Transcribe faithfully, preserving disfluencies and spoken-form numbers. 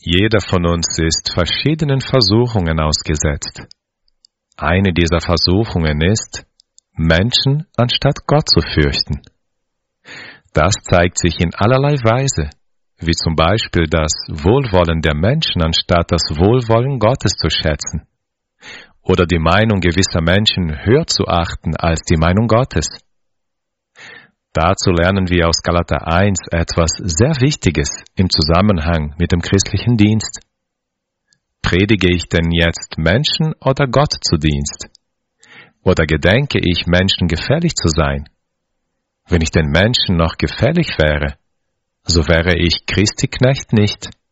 Jeder von uns ist verschiedenen Versuchungen ausgesetzt. Eine dieser Versuchungen ist, Menschen anstatt Gott zu fürchten. Das zeigt sich in allerlei Weise, wie zum Beispiel das Wohlwollen der Menschen anstatt das Wohlwollen Gottes zu schätzen, oder die Meinung gewisser Menschen höher zu achten als die Meinung Gottes. Dazu lernen wir aus Galater eins etwas sehr Wichtiges im Zusammenhang mit dem christlichen Dienst. Predige ich denn jetzt Menschen oder Gott zu Dienst? Oder gedenke ich, Menschen gefällig zu sein? Wenn ich den Menschen noch gefällig wäre, so wäre ich Christi Knecht nicht.